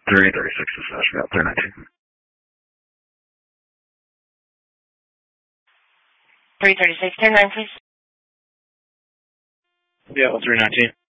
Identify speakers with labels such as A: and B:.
A: 336 is Nashville, 319.
B: 336, 10-9, please.
A: Yeah, 319.